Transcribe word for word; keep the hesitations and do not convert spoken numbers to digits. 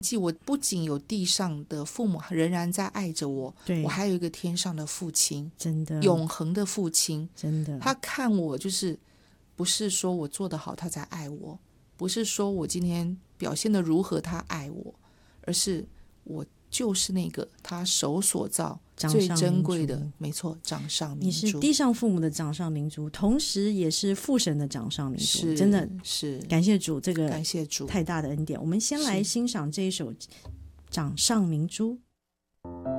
记我不仅有地上的父母仍然在爱着我， 对， 我还有一个天上的父亲， 真的永恒的父亲， 真的， 他看我就是不是说我做得好他才爱我，不是说我今天表现得如何他爱我，而是我就是那个他手所造最珍贵的，没错，掌上明珠。 你是地上父母的掌上明珠，同时也是父神的掌上明珠， 是真的是感谢主，这个感谢主太大的恩典。我们先来欣赏这一首掌上明珠。